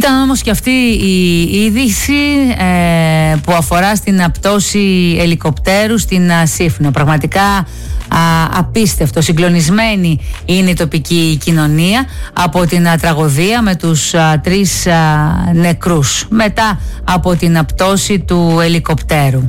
Ήταν όμως και αυτή η είδηση που αφορά στην πτώση ελικοπτέρου στην Σύφνο. Πραγματικά απίστευτο, συγκλονισμένη είναι η τοπική κοινωνία από την τραγωδία με τους 3 νεκρούς μετά από την πτώση του ελικοπτέρου.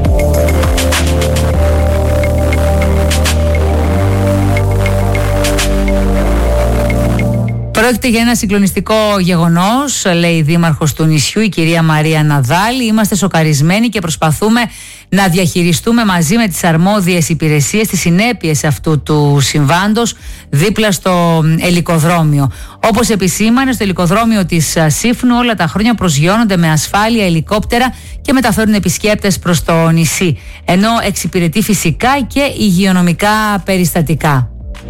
Πρόκειται για ένα συγκλονιστικό γεγονός, λέει η δήμαρχος του νησιού, η κυρία Μαρία Ναδάλη. Είμαστε σοκαρισμένοι και προσπαθούμε να διαχειριστούμε μαζί με τις αρμόδιες υπηρεσίες τις συνέπειες αυτού του συμβάντος δίπλα στο ελικοδρόμιο. Όπως επισήμανε, στο ελικοδρόμιο της Σύφνου όλα τα χρόνια προσγειώνονται με ασφάλεια ελικόπτερα και μεταφέρουν επισκέπτες προς το νησί, ενώ εξυπηρετεί φυσικά και υγειονομικά περιστατικά.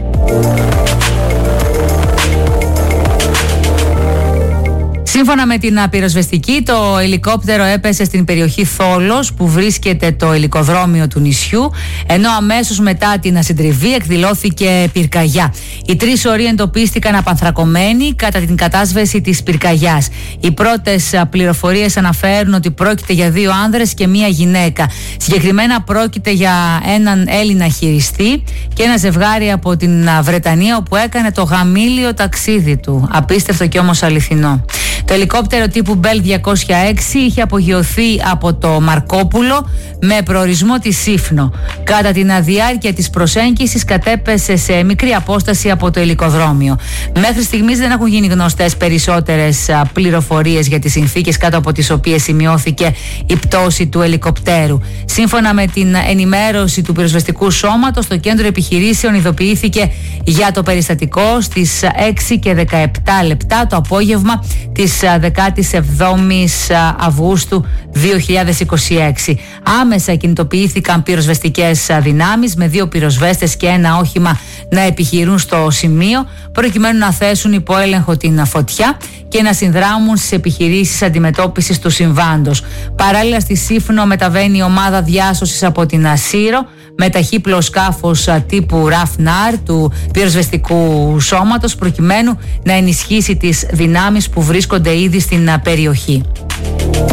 Σύμφωνα με την πυροσβεστική, το ελικόπτερο έπεσε στην περιοχή Θόλος που βρίσκεται το ελικοδρόμιο του νησιού, ενώ αμέσως μετά την ασυντριβή εκδηλώθηκε πυρκαγιά. Οι 3 οροί εντοπίστηκαν απανθρακωμένοι κατά την κατάσβεση της πυρκαγιάς. Οι πρώτες πληροφορίες αναφέρουν ότι πρόκειται για 2 άνδρες και 1 γυναίκα. Συγκεκριμένα πρόκειται για έναν Έλληνα χειριστή και ένα ζευγάρι από την Βρετανία όπου έκανε το γαμήλιο ταξίδι του. Απίστευτο και όμως αληθινό. Το ελικόπτερο τύπου Bell 206 είχε απογειωθεί από το Μαρκόπουλο με προορισμό τη Σύφνο. Κατά την διάρκεια της προσέγγισης κατέπεσε σε μικρή απόσταση από το ελικοδρόμιο. Μέχρι στιγμής δεν έχουν γίνει γνωστές περισσότερες πληροφορίες για τις συνθήκες κάτω από τις οποίες σημειώθηκε η πτώση του ελικοπτέρου. Σύμφωνα με την ενημέρωση του πυροσβεστικού σώματος, το κέντρο επιχειρήσεων ειδοποιήθηκε για το περιστατικό στις 6 και 17 λεπτά το απόγευμα της 17ης Αυγούστου 2026. Άμεσα κινητοποιήθηκαν πυροσβεστικές δυνάμεις με 2 πυροσβέστες και 1 όχημα να επιχειρούν στο σημείο προκειμένου να θέσουν υπό έλεγχο την φωτιά και να συνδράμουν στις επιχειρήσεις αντιμετώπισης του συμβάντος. Παράλληλα στη Σύφνο μεταβαίνει η ομάδα διάσωσης από την Σύρο με ταχύπλο σκάφος τύπου RAF-NAR του πυροσβεστικού σώματος προκειμένου να ενισχύσει τις δυνάμεις που βρίσκονται ήδη στην περιοχή.